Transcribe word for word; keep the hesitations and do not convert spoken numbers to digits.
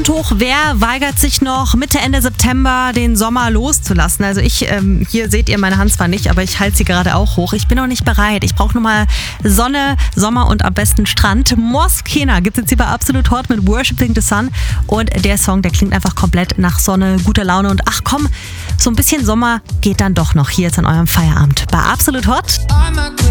Hand hoch, wer weigert sich noch Mitte, Ende September den Sommer loszulassen? Also ich, ähm, hier seht ihr meine Hand zwar nicht, aber ich halte sie gerade auch hoch. Ich bin noch nicht bereit. Ich brauche nur mal Sonne, Sommer und am besten Strand. Moskena gibt es jetzt hier bei Absolut Hot mit Worshipping the Sun. Und der Song, der klingt einfach komplett nach Sonne, guter Laune und ach komm, so ein bisschen Sommer geht dann doch noch hier jetzt an eurem Feierabend. Bei Absolut Hot.